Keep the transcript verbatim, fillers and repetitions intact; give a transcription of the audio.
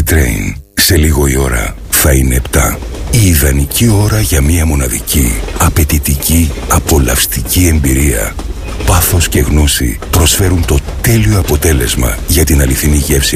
Train. Σε λίγο η ώρα θα είναι επτά. Η ιδανική ώρα για μια μοναδική, απαιτητική, απολαυστική εμπειρία. Πάθος και γνώση προσφέρουν το τέλειο αποτέλεσμα για την αληθινή γεύση